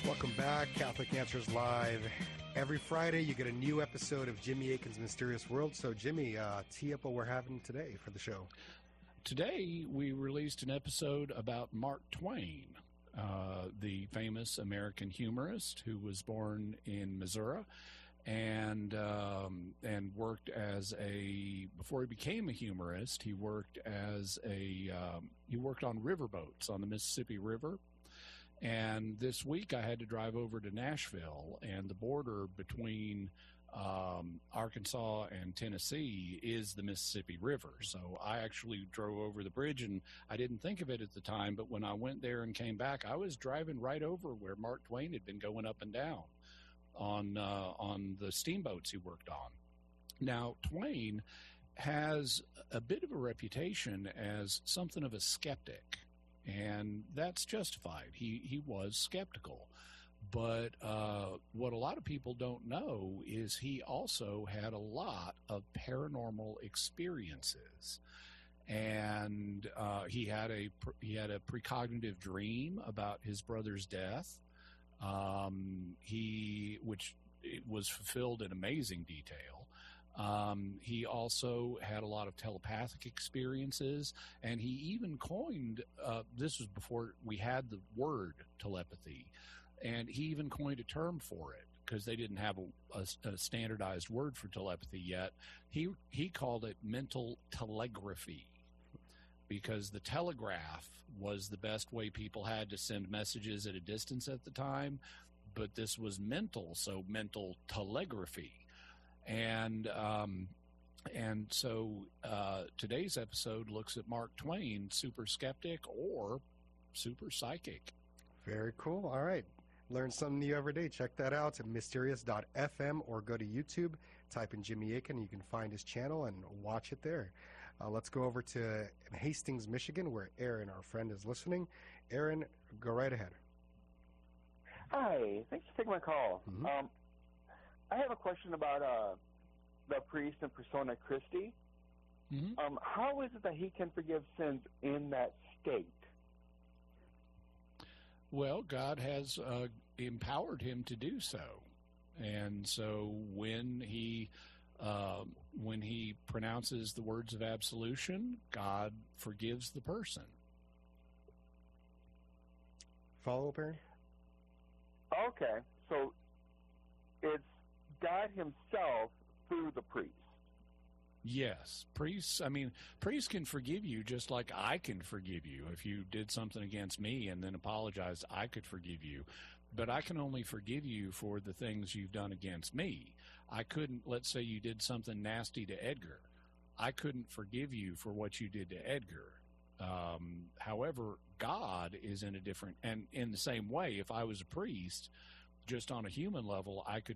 Welcome back, Catholic Answers Live. Every Friday, you get a new episode of Jimmy Akin's Mysterious World. So, Jimmy, tee up what we're having today for the show. Today, we released an episode about Mark Twain, the famous American humorist who was born in Missouri and worked as before he became a humorist, he worked he worked on riverboats on the Mississippi River. And this week I had to drive over to Nashville, and the border between Arkansas and Tennessee is the Mississippi River. So I actually drove over the bridge, and I didn't think of it at the time, but when I went there and came back, I was driving right over where Mark Twain had been going up and down on the steamboats he worked on. Now, Twain has a bit of a reputation as something of a skeptic. And that's justified. He was skeptical. But what a lot of people don't know is he also had a lot of paranormal experiences. And he had a precognitive dream about his brother's death, which it was fulfilled in amazing detail. He also had a lot of telepathic experiences, and he even coined, this was before we had the word telepathy, and he even coined a term for it because they didn't have a standardized word for telepathy yet. He called it mental telegraphy because the telegraph was the best way people had to send messages at a distance at the time, but this was mental, so mental telegraphy. And so today's episode looks at Mark Twain, super skeptic or super psychic. Very cool. All right. Learn something new every day. Check that out at mysterious.fm or go to YouTube, type in Jimmy Akin. You can find his channel and watch it there. Let's go over to Hastings, Michigan, where Aaron, our friend, is listening. Aaron, go right ahead. Hi. Thanks for taking my call. Mm-hmm. I have a question about the priest and persona Christi. Mm-hmm. How is it that he can forgive sins in that state? Well, God has empowered him to do so. And so when he pronounces the words of absolution, God forgives the person. Follow up, Aaron? Okay. So it's God himself through the priest. Yes. Priests can forgive you just like I can forgive you. If you did something against me and then apologized, I could forgive you. But I can only forgive you for the things you've done against me. I couldn't, let's say you did something nasty to Edgar. I couldn't forgive you for what you did to Edgar. However, God is in a different, and in the same way, if I was a priest, just on a human level, I could